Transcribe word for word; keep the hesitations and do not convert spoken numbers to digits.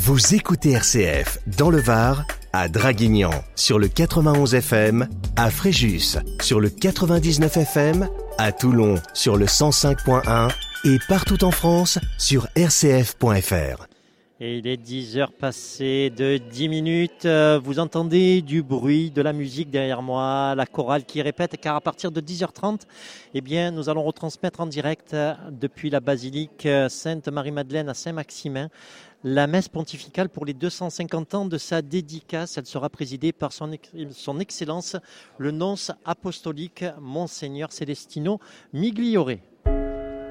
Vous écoutez R C F dans le Var, à Draguignan sur le quatre-vingt-onze F M, à Fréjus sur le quatre-vingt-dix-neuf F M, à Toulon sur le cent cinq point un et partout en France sur r c f point f r. Et il est dix heures passées de dix minutes. Vous entendez du bruit, de la musique derrière moi, la chorale qui répète, car à partir de dix heures trente, eh bien, nous allons retransmettre en direct depuis la basilique Sainte-Marie-Madeleine à Saint-Maximin la messe pontificale pour les deux cent cinquante ans de sa dédicace. Elle sera présidée par son, son Excellence, le nonce apostolique Monseigneur Celestino Migliore.